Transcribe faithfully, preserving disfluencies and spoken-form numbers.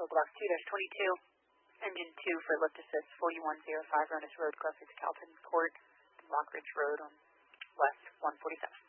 Block two twenty-two, Engine two for lift assist, forty-one oh five Ronas Road, Class six Calton Court, Lock Ridge Road on West one forty-seven.